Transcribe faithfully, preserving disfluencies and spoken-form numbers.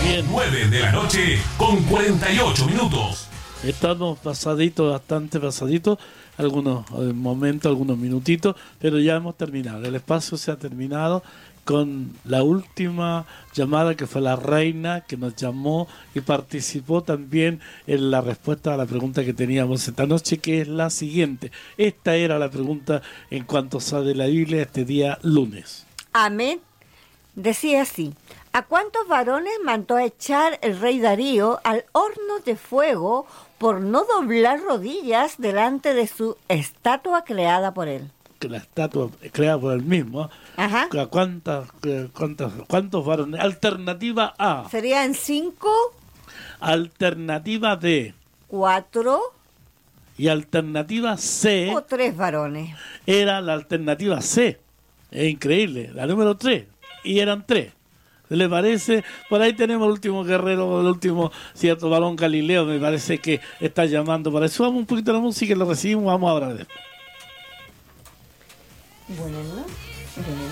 Bien. nueve de la noche con cuarenta y ocho minutos. Estamos pasaditos, bastante pasaditos, algunos eh, momentos, algunos minutitos, pero ya hemos terminado. El espacio se ha terminado con la última llamada, que fue la reina, que nos llamó y participó también en la respuesta a la pregunta que teníamos esta noche, que es la siguiente. Esta era la pregunta en cuanto sale la Biblia este día lunes. Amén. Decía así: ¿a cuántos varones mandó a echar el rey Darío al horno de fuego por no doblar rodillas delante de su estatua creada por él? Que la estatua creada por él mismo. Ajá. ¿A cuántas, cuántas, cuántos varones? Alternativa A. Serían cinco, Alternativa D. cuatro Y alternativa C o tres varones. era la alternativa C. Es increíble, la número tres. Y eran tres. ¿Le parece? Por ahí tenemos el último guerrero, el último cierto balón Galileo, me parece que está llamando para eso. Vamos un poquito a la música y lo recibimos, vamos ahora después. Bueno, ¿no? Bueno.